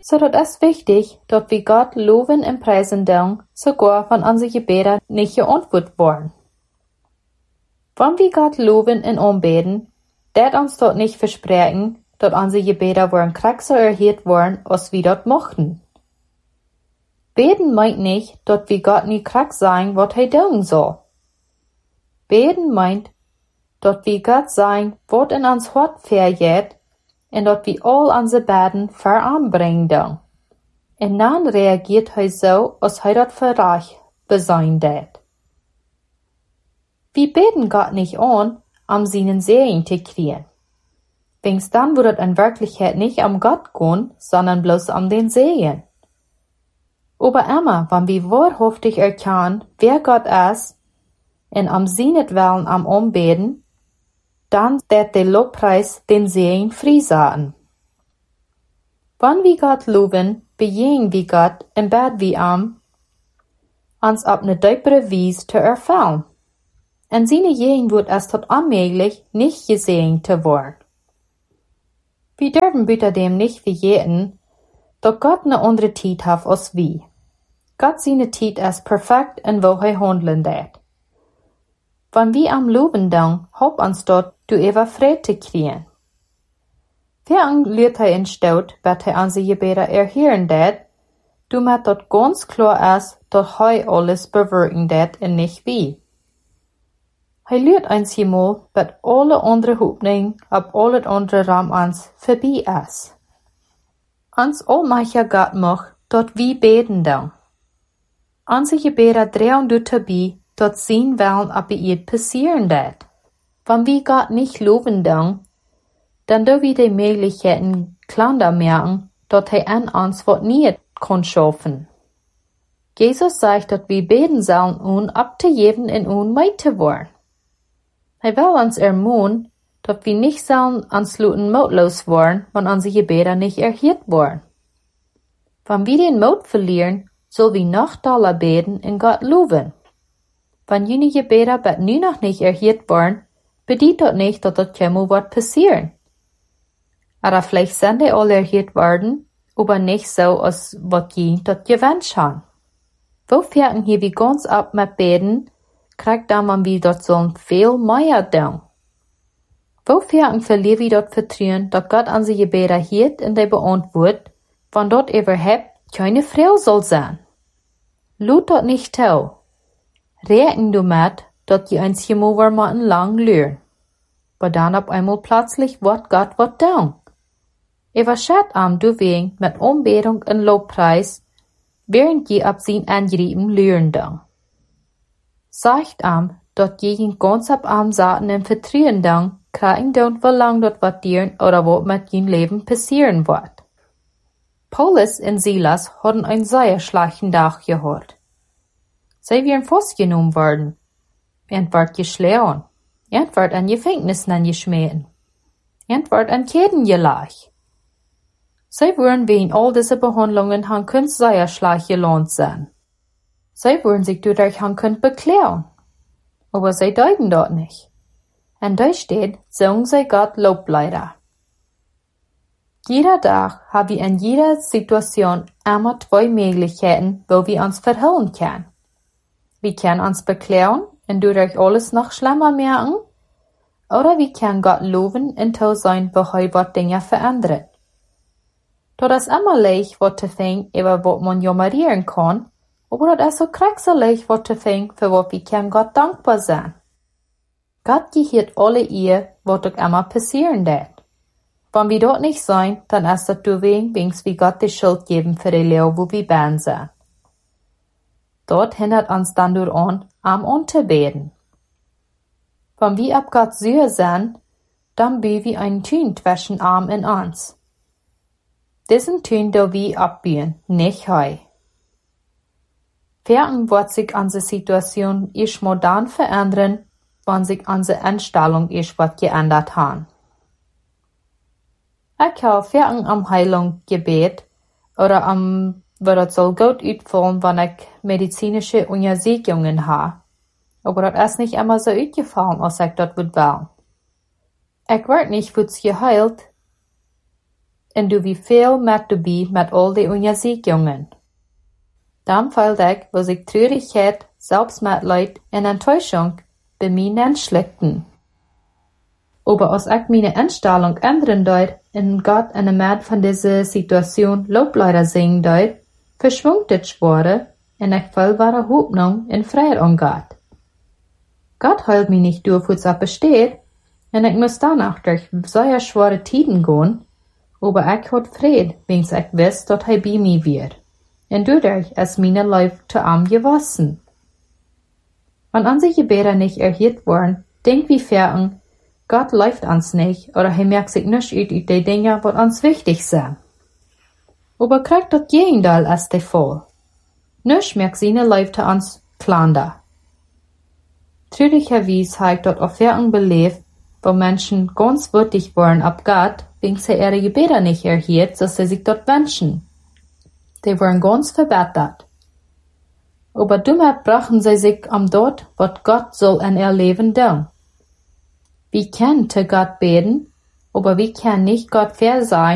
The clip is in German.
So dat is wichtig, dat wir Gott loben und preisen doen, sogar wenn unsere Gebete nicht geantwortet worden. Wenn wir Gott loben und anbeten, dat uns dort nicht versprechen, dat unsere Gebete worden krachser erhört worden, als wir dort mochten. Beten meint nicht, dat wir Gott nie krach sein, wat hij doen soll. Beten meint, dat wir Gott sein, wat in ons hart vergeht, en dat wir all onze Beten veranbringen doen. En dan reagiert hij so, als hij dat verreich besein dat. Wir beten Gott nicht an, seinen Segen zu kriegen. Wings dann wird es in Wirklichkeit nicht Gott gehen, sondern bloß den Segen. Aber immer, wenn wir wahrhaftig erkennen, wer Gott ist, und seinetwillen anbeten, dann wird der Lobpreis den Segen freisetzen. Wenn wir Gott loben, bejegen wir Gott und beten wir uns auf eine deepere Weise zu erfüllen. En seine Jegen wird es tot unmöglich, nicht gesehen zu werden. Wir dürfen dem nicht vergeten, dass Gott eine andere Zeit hat als wir. Gott seine Zeit ist perfekt in wo er handeln wird. Wenn wir loben dann, hopp uns dort, du ever Friede zu kriegen. Während lehrt er in Staut, wird er unsere Gebete erhören wird, du mit dort ganz klar ist, dass er alles bewirken wird und nicht wir. Hij leert ons hemel, dat alle andere hoopning op al het andere ram ons voorbij is. Ons almachtige God mag, dat wie beten dan. Onze gebeden drehen du dabei, dat zijn willen op het passieren dat. Wenn wir Gott nicht loben dann do wir die Möglichkeiten kleiner merken, dat hij an uns wat niet kon schaffen. Jesus sagt, dat wir beten sollen, abzugeben und mit zu worden. Hij wil ons ermahnen, dat wir nicht sollen ansluiten mutlos worden, wenn unsere Gebete nicht erhört worden. Wenn wir den Mut verlieren, soll wir noch doller beten und Gott loben. Wenn jene Gebete bet nu noch nicht erhört worden, bedeutet das nicht, dass das käme wird passieren. Aber vielleicht sind die alle erhört worden, aber nicht so, als was je das gewünscht haben. Wo fährten hier wie ganz ab mit Beten, kriegt dann man wie dort sollen viel mehr tun. Wofür verlieren wir dort Vertrauen, dass Gott unsere Gebete hört und die beantwortet, wenn dort überhaupt keine Frau soll sein? Lut dort nicht tau. Rechnen du mit, dass die uns Himmel lang lernen. Aber dann auf einmal plötzlich wird Gott was tun. Überschätzt du wegen mit Anbetung und Lobpreis, während je ab sein Angrieben lernen. Sagt dat je ganz ab Saten en Vertrauen dan, kriegen don't verlang dat wat dieren oder wat mit je Leben passieren wird. Paulus und Silas hatten einen sehr schlechten Tag gehabt. Sie wären festgenommen worden, und wird geschlagen, und wird an Gefängnissen geschmissen, und wird an Ketten gelegt. Sie würden wegen all dieser Behandlungen han können sehr schlecht gelohnt sein. Sie würden sich dadurch han können beklagen. Aber sie deuten dort nicht. Und da steht, singen sie Gott Lobleider. Jeder Tag haben wir in jeder Situation immer zwei Möglichkeiten, wo wir uns verhüllen können. Wir können uns beklagen und dadurch alles noch schlimmer merken, oder wir können Gott loben und toll sein, wo er was Dinge verändert. Das ist immer leicht, was zu finden, über was man jammerieren kann, aber das ist so kraxelig, was zu finden, für was wir können Gott dankbar sein. Gott gehört alle ihr, was doch immer passieren wird. Wenn wir dort nicht sein, dann ist das deswegen, wings wir Gott die Schuld geben für die Lehre, wo wir beten sind. Dort hindert uns dann durch an, unterbeten. Wenn wir ab Gott süß sind, dann bühen wir einen Tün zwischen Arm und uns. Diesen Tün do wir abbühen, nicht heu. Während wird sich unsere Situation erst mal dann verändern, wenn sich unsere Einstellung erst was geändert hat. Ich habe während am Heilungsgebet oder wo das soll gut ausfallen, wenn ich medizinische Untersuchungen habe. Aber das ist nicht immer so ausgefallen, als ich das will. Ich werd nicht kurz geheilt. en du wie veel met du bi met all die Untersuchungen. Dan fällt ich, wo sich Traurigkeit, Selbstmitleid en Enttäuschung bei mir entschlichten. Aber als ich meine Einstellung ändern deut en Gott in der Mitte von dieser Situation Lobleider singen deut, verschwingt das Schwere en ich voll wahre Hoffnung en Freiheit an Gott. Gott hält mich nicht durch, was er besteht, en ich muss danach durch solche schwere Tiden gehen, aber ich hat Fried, wenn's ich weiß, dass er bei mir wird. En dadurch ist meine Leib zu arm gewachsen. Wenn unsere Gebete nicht erhört worden, denk wie fern, Gott läuft uns nicht, oder er merkt sich nicht uit die Dinge, was uns wichtig sind. Aber kriegt das Gegenteil als der Fall. Nicht merkt seine Leib zu uns klander. Traurigerweise habe ich dort Offerten belebt, wo Menschen ganz würdig waren ab Gott, wegen sie ihre Gebete nicht erhielt, so sie sich dort wünschen. Die waren ganz verbessert. Aber damit brachen sie sich dort, was Gott soll in ihr Leben tun. Wir können zu Gott beten, aber wir können nicht Gott fair sein